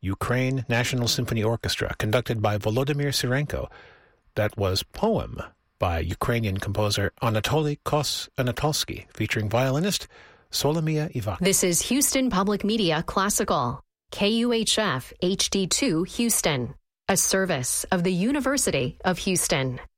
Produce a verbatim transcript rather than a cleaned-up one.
Ukraine National Symphony Orchestra, conducted by Volodymyr Syrenko. That was Poem by Ukrainian composer Anatoly Kos-Anatolsky, featuring violinist Solomia Ivak. This is Houston Public Media Classical, K U H F H D two Houston, a service of the University of Houston.